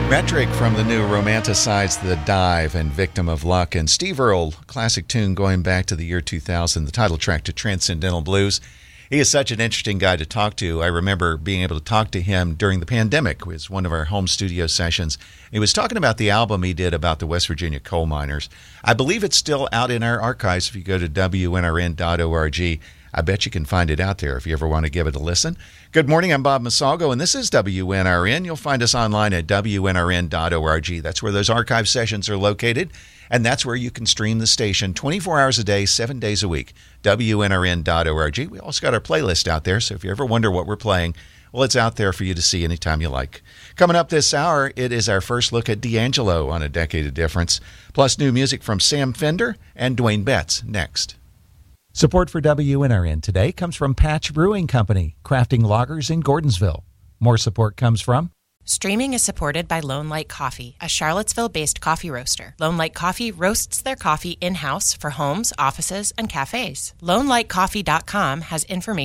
Metric from the new Romanticize the Dive and Victim of Luck, and Steve Earle, classic tune going back to the year 2000, the title track to Transcendental Blues. He is such an interesting guy to talk to. I remember being able to talk to him during the pandemic. It was one of our home studio sessions. He was talking about the album he did about the West Virginia coal miners. I believe it's still out in our archives if you go to WNRN.org. I bet you can find it out there if you ever want to give it a listen. Good morning, I'm Bob Masalgo, and this is WNRN. You'll find us online at WNRN.org. That's where those archive sessions are located, and that's where you can stream the station 24 hours a day, 7 days a week, WNRN.org. We also got our playlist out there, so if you ever wonder what we're playing, well, it's out there for you to see anytime you like. Coming up this hour, it is our first look at D'Angelo on A Decade of Difference, plus new music from Sam Fender and Dwayne Betts next. Support for WNRN today comes from Patch Brewing Company, crafting lagers in Gordonsville. More support comes from Streaming is supported by Lone Light Coffee, a Charlottesville-based coffee roaster. Lone Light Coffee roasts their coffee in-house for homes, offices, and cafes. LoneLightCoffee.com has information